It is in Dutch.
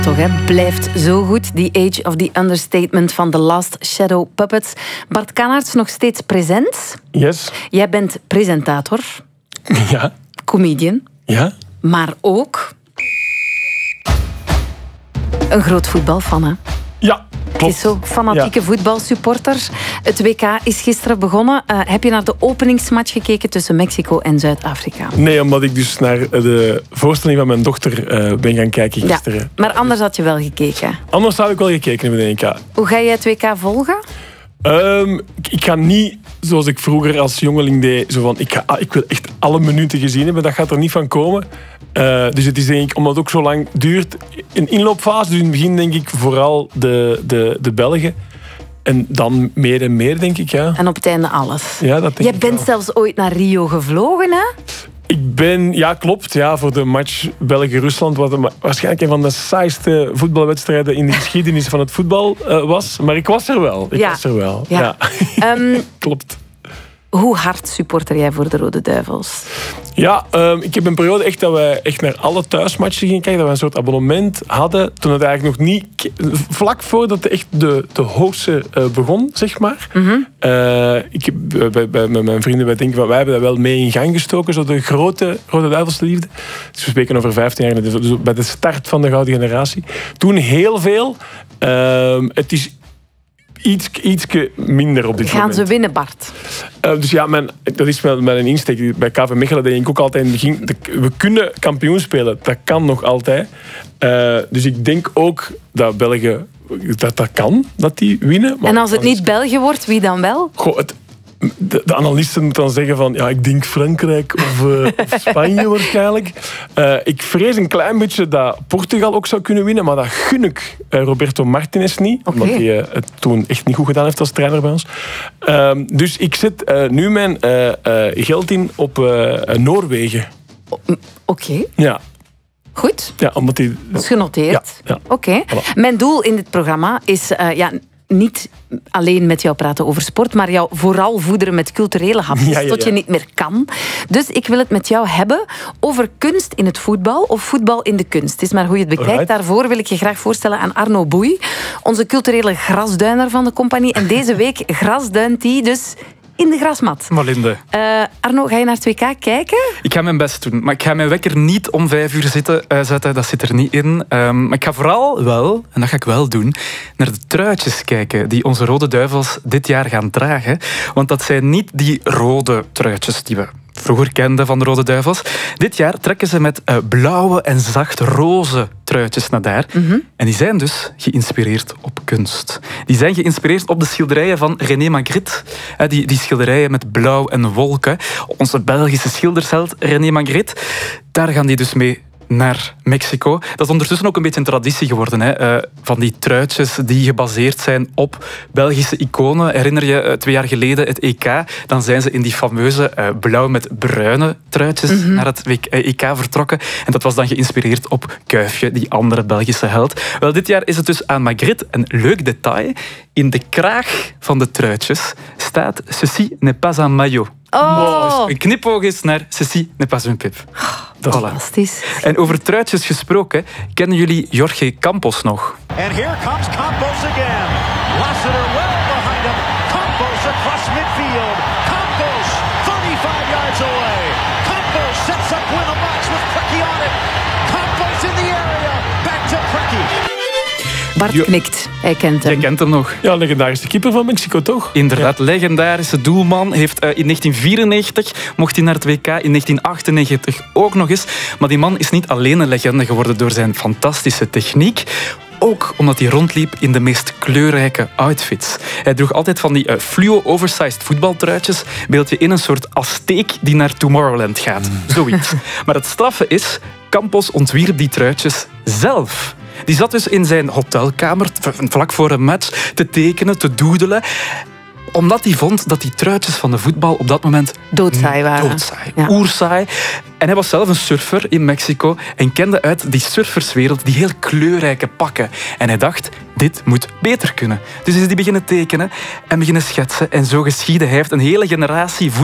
Toch, hè? Blijft zo goed. The Age of the Understatement van The Last Shadow Puppets. Bart Kanaerts nog steeds present. Yes. Jij bent presentator. Ja. Comedian. Ja. Maar ook een groot voetbalfan, hè? Ja, klopt. Het is zo, fanatieke voetbalsupporter. Het WK is gisteren begonnen. Heb je naar de openingsmatch gekeken tussen Mexico en Zuid-Afrika? Nee, omdat ik dus naar de voorstelling van mijn dochter ben gaan kijken gisteren. Ja, maar anders had je wel gekeken. Anders had ik wel gekeken in de WK. Hoe ga jij het WK volgen? Ik ga niet, zoals ik vroeger als jongeling deed, zo van, ik wil echt alle minuten gezien hebben. Dat gaat er niet van komen. Dus het is denk ik, omdat het ook zo lang duurt, een inloopfase. Dus in het begin denk ik vooral de Belgen. En dan meer en meer, denk ik, ja. En op het einde alles. Ja, dat denk Jij ik bent wel. zelfs ooit naar Rio gevlogen, hè? Ik ben, ja klopt, ja, voor de match België-Rusland, wat waarschijnlijk een van de saaiste voetbalwedstrijden in de geschiedenis van het voetbal was. Maar ik was er wel. Ja. Klopt. Hoe hard supporter jij voor de Rode Duivels? Ja, ik heb een periode echt dat wij echt naar alle thuismatchen gingen kijken. Dat we een soort abonnement hadden. Toen het eigenlijk nog niet... Vlak voordat echt de hoogste begon, zeg maar. Mm-hmm. Ik heb met mijn vrienden, wij denken, wij hebben dat wel mee in gang gestoken. Zo de grote Rode Duivelsliefde. Dus we spreken over 15 jaar. Dus bij de start van de gouden generatie. Toen heel veel. Het is ietske minder op dit moment. Gaan ze winnen, Bart? Dus ja, dat is mijn insteek. Bij KV Mechelen denk ik ook altijd in het begin, we kunnen kampioen spelen. Dat kan nog altijd. Dus ik denk ook dat België dat kan, dat die winnen. Maar en als het niet België wordt, wie dan wel? Goh, de analisten moeten dan zeggen van, ja, ik denk Frankrijk of Spanje waarschijnlijk. Ik vrees een klein beetje dat Portugal ook zou kunnen winnen, maar dat gun ik Roberto Martinez niet, omdat hij het toen echt niet goed gedaan heeft als trainer bij ons. Dus ik zet nu mijn geld in op Noorwegen. Oké. Ja. Goed. Ja, omdat hij... Dat is genoteerd. Ja. Oké. Voilà. Mijn doel in dit programma is niet alleen met jou praten over sport, maar jou vooral voederen met culturele hapjes, tot je niet meer kan. Dus ik wil het met jou hebben over kunst in het voetbal of voetbal in de kunst. Het is maar hoe je het bekijkt. Alright. Daarvoor wil ik je graag voorstellen aan Arno Boei, onze culturele grasduiner van de compagnie. En deze week grasduint hij dus in de grasmat. Malinde. Arno, ga je naar het WK kijken? Ik ga mijn best doen, maar ik ga mijn wekker niet om 5 uur zetten. Dat zit er niet in. Maar ik ga vooral wel, en dat ga ik wel doen, naar de truitjes kijken die onze Rode Duivels dit jaar gaan dragen. Want dat zijn niet die rode truitjes die we vroeger kenden van de Rode Duivels. Dit jaar trekken ze met blauwe en zacht roze truitjes naar daar. Mm-hmm. En die zijn dus geïnspireerd op kunst. Die zijn geïnspireerd op de schilderijen van René Magritte. Die schilderijen met blauw en wolken. Onze Belgische schildersheld René Magritte. Daar gaan die dus mee naar Mexico. Dat is ondertussen ook een beetje een traditie geworden. Hè? Van die truitjes die gebaseerd zijn op Belgische iconen. Herinner je 2 jaar geleden het EK? Dan zijn ze in die fameuze blauw met bruine truitjes naar het EK vertrokken. En dat was dan geïnspireerd op Kuifje, die andere Belgische held. Wel, dit jaar is het dus aan Magritte. Een leuk detail. In de kraag van de truitjes staat Ceci n'est pas un maillot. Oh. Een knipoog is naar Ceci n'est pas un pip. Dat is fantastisch. En over truitjes gesproken, kennen jullie Jorge Campos nog? And here comes Campos again. Lassiter well behind him. Campos across midfield. Campos 35 yards away. Campos sets up with a box with Preki on it. Campos in the area. Back to Preki. Bart knikt. Hij kent hem. Jij kent hem nog. Ja, legendarische keeper van Mexico, toch? Inderdaad, legendarische doelman. Heeft in 1994 mocht hij naar het WK, in 1998 ook nog eens. Maar die man is niet alleen een legende geworden door zijn fantastische techniek. Ook omdat hij rondliep in de meest kleurrijke outfits. Hij droeg altijd van die fluo-oversized voetbaltruitjes. Beeld je in een soort Azteek die naar Tomorrowland gaat. Zoiets. Maar het straffe is, Campos ontwierp die truitjes zelf. Die zat dus in zijn hotelkamer vlak voor een match te tekenen, te doodelen. Omdat hij vond dat die truitjes van de voetbal op dat moment doodsaai waren. Doodsaai, ja. Oersaai. En hij was zelf een surfer in Mexico en kende uit die surferswereld die heel kleurrijke pakken. En hij dacht, dit moet beter kunnen. Dus is hij beginnen tekenen en beginnen schetsen. En zo geschiedde. Hij heeft een hele generatie